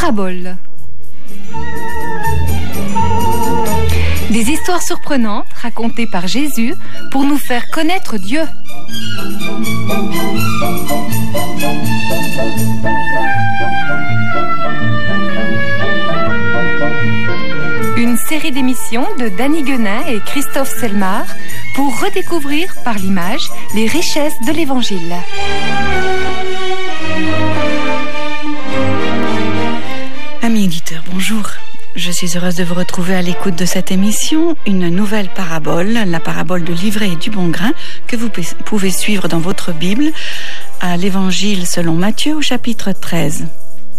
Paraboles. Des histoires surprenantes racontées par Jésus pour nous faire connaître Dieu. Une série d'émissions de Danny Guenin et Christophe Selmar pour redécouvrir par l'image les richesses de l'Évangile. Amis auditeurs, bonjour. Je suis heureuse de vous retrouver à l'écoute de cette émission, une nouvelle parabole, la parabole de l'ivraie et du bon grain, que vous pouvez suivre dans votre Bible, à l'Évangile selon Matthieu au chapitre 13.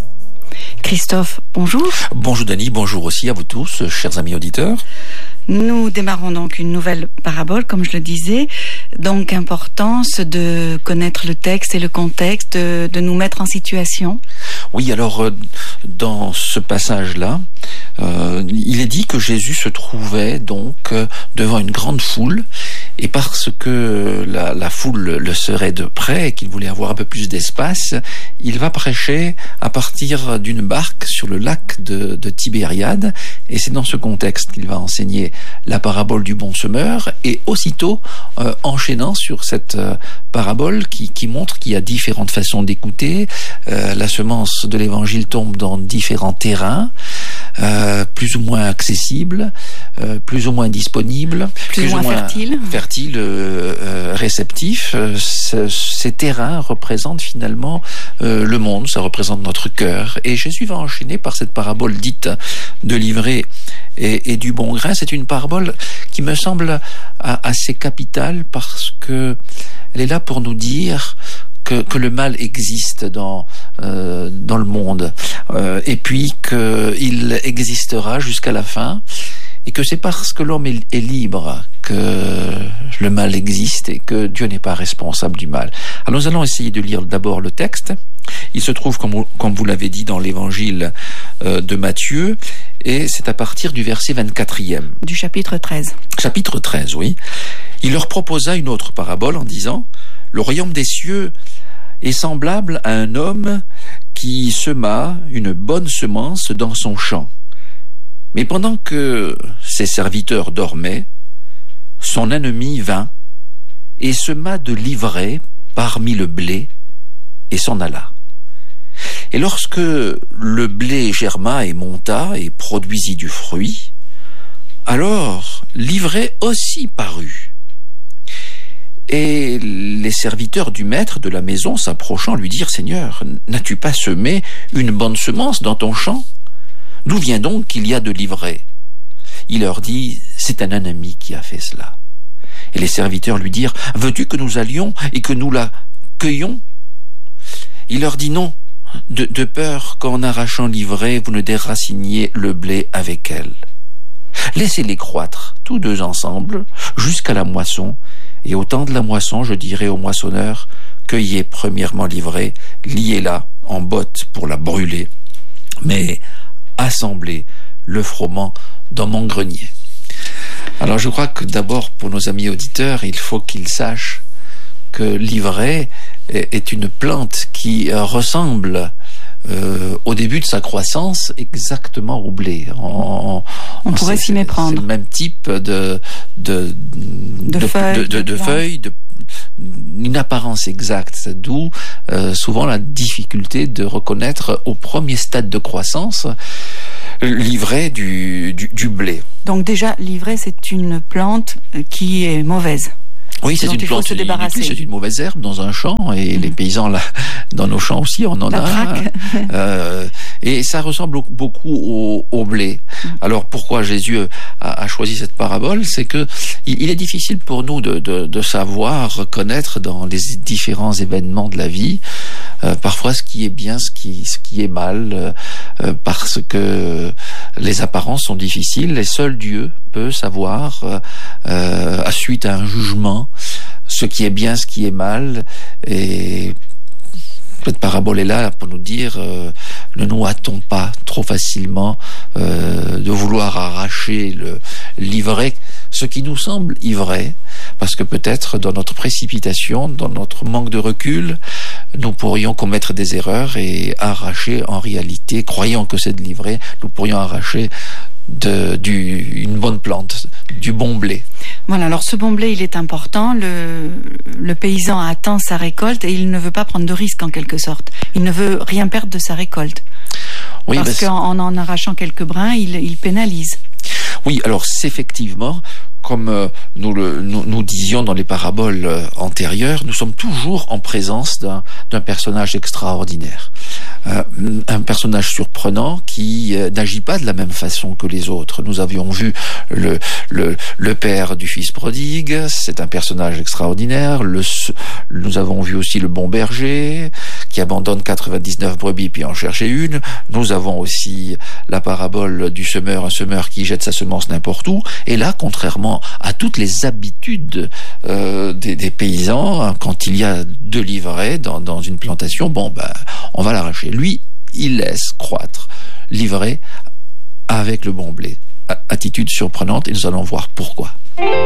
Christophe, bonjour. Bonjour Dany, bonjour aussi à vous tous, chers amis auditeurs. Nous démarrons donc une nouvelle parabole, comme je le disais. Donc, importance de connaître le texte et le contexte, de nous mettre en situation. Oui, alors, dans ce passage-là, il est dit que Jésus se trouvait donc devant une grande foule, et parce que la foule le serait de près et qu'il voulait avoir un peu plus d'espace, il va prêcher à partir d'une barque sur le lac de Tibériade, et c'est dans ce contexte qu'il va enseigner la parabole du bon semeur, et aussitôt enchaînant sur cette parabole qui montre qu'il y a différentes façons d'écouter. La semence de l'évangile tombe dans différents terrains, plus ou moins accessibles, plus ou moins disponibles, plus ou moins fertiles, réceptifs. Ces terrains représentent finalement le monde, ça représente notre cœur. Et Jésus va enchaîner par cette parabole dite de l'ivraie et du bon grain. C'est une parabole qui me semble assez capitale parce que elle est là pour nous dire que le mal existe dans le monde, et puis qu'il existera jusqu'à la fin, et que c'est parce que l'homme est libre que le mal existe et que Dieu n'est pas responsable du mal. Alors nous allons essayer de lire d'abord le texte. Il se trouve, comme vous l'avez dit, dans l'évangile de Matthieu, et c'est à partir du verset 24e. Du chapitre 13. Chapitre 13, oui. Il leur proposa une autre parabole en disant « Le royaume des cieux est semblable à un homme qui sema une bonne semence dans son champ. Mais pendant que ses serviteurs dormaient, son ennemi vint et sema de l'ivraie parmi le blé et s'en alla. Et lorsque le blé germa et monta et produisit du fruit, alors l'ivraie aussi parut. Et les serviteurs du maître de la maison s'approchant lui dirent « Seigneur, n'as-tu pas semé une bonne semence dans ton champ? D'où vient donc qu'il y a de l'ivraie ?» Il leur dit « C'est un ennemi qui a fait cela. » Et les serviteurs lui dirent « Veux-tu que nous allions et que nous la cueillions ?» Il leur dit « Non, de peur qu'en arrachant l'ivraie, vous ne déraciniez le blé avec elle. Laissez-les croître, tous deux ensemble, jusqu'à la moisson, et au temps de la moisson, je dirai au moissonneur, cueillez premièrement l'ivraie, liez-la en botte pour la brûler, mais assemblez le froment dans mon grenier. » Alors je crois que d'abord, pour nos amis auditeurs, il faut qu'ils sachent que l'ivraie est une plante qui ressemble au début de sa croissance exactement au blé. On pourrait s'y méprendre. C'est le même type de feuilles, une apparence exacte, d'où souvent la difficulté de reconnaître au premier stade de croissance l'ivraie du blé. Donc déjà, l'ivraie, c'est une plante qui est mauvaise. Oui, c'est une plante, c'est une mauvaise herbe dans un champ, et les paysans là, dans nos champs aussi, on en a. Et ça ressemble beaucoup au blé. Alors pourquoi Jésus a choisi cette parabole? C'est que il est difficile pour nous de savoir, reconnaître dans les différents événements de la vie, parfois ce qui est bien, ce qui est mal, parce que les apparences sont difficiles, et seul Dieu peut savoir, à suite à un jugement, ce qui est bien, ce qui est mal. Et cette parabole est là pour nous dire ne nous hâtons pas trop facilement de vouloir arracher l'ivraie ce qui nous semble ivraie, parce que peut-être dans notre précipitation, dans notre manque de recul, nous pourrions commettre des erreurs et arracher en réalité, croyant que c'est de l'ivraie, nous pourrions arracher une bonne plante, du bon blé. Voilà, alors ce bon blé, il est important. Le paysan attend sa récolte et il ne veut pas prendre de risque en quelque sorte. Il ne veut rien perdre de sa récolte. Oui, parce qu'en arrachant quelques brins, il pénalise. Oui, alors c'est effectivement, comme nous disions dans les paraboles antérieures, nous sommes toujours en présence d'un personnage extraordinaire. Un personnage surprenant qui n'agit pas de la même façon que les autres. Nous avions vu le père du fils prodigue, c'est un personnage extraordinaire. Nous avons vu aussi le bon berger qui abandonne 99 brebis puis en chercher une. Nous avons aussi la parabole du semeur, un semeur qui jette sa semence n'importe où. Et là, contrairement à toutes les habitudes des paysans, quand il y a de l'ivraie dans une plantation, on va l'arracher. Lui, il laisse croître l'ivraie avec le bon blé. Attitude surprenante, et nous allons voir pourquoi.